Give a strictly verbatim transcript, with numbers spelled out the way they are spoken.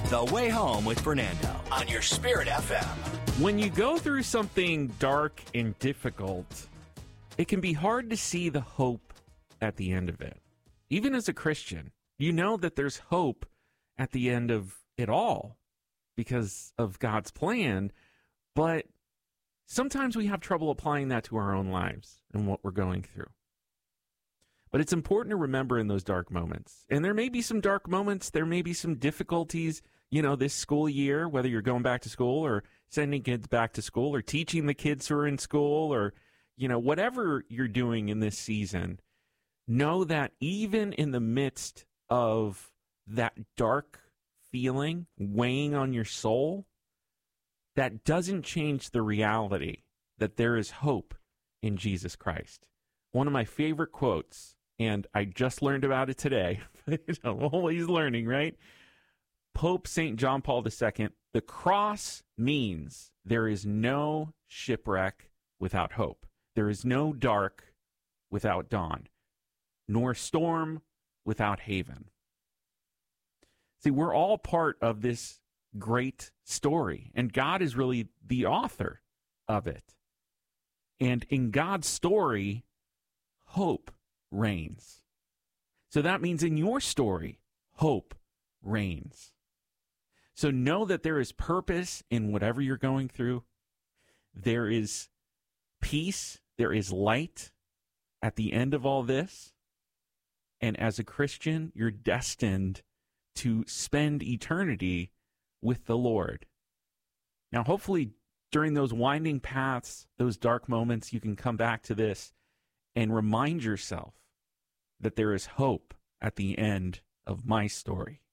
The Way Home with Fernando on your Spirit F M. When you go through something dark and difficult, it can be hard to see the hope at the end of it. Even as a Christian, you know that there's hope at the end of it all because of God's plan, but sometimes we have trouble applying that to our own lives and what we're going through. But it's important to remember in those dark moments. And there may be some dark moments, there may be some difficulties, you know, this school year, whether you're going back to school or sending kids back to school or teaching the kids who are in school or, you know, whatever you're doing in this season, know that even in the midst of that dark feeling weighing on your soul, that doesn't change the reality that there is hope in Jesus Christ. One of my favorite quotes, and I just learned about it today. I'm always learning, right? Pope Saint John Paul the Second, the cross means there is no shipwreck without hope. There is no dark without dawn, nor storm without haven. See, we're all part of this great story, and God is really the author of it. And in God's story, hope reigns. So that means in your story, hope reigns. So know that there is purpose in whatever you're going through. There is peace. There is light at the end of all this. And as a Christian, you're destined to spend eternity with the Lord. Now, hopefully, during those winding paths, those dark moments, you can come back to this and remind yourself that there is hope at the end of my story.